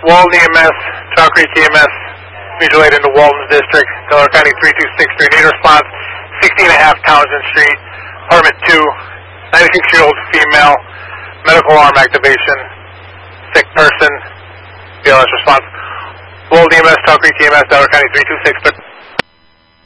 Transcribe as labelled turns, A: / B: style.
A: Walton EMS, Chalk Creek EMS, mutual aid into Walton District, Delaware County 3263, need response, 16.5 Townsend Street, apartment 2, 96-year-old female, medical alarm activation, sick person, BLS response. Walton EMS, Chalk Creek EMS, Delaware County 326.